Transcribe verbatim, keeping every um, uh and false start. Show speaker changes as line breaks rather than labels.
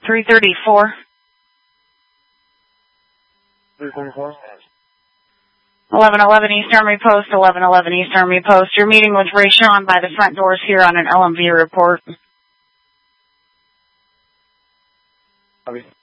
three thirty-four.
three thirty-four.
eleven eleven East Army Post, eleven eleven East Army Post. You're meeting with Ray Sean by the front doors here on an L M V report.
Copy.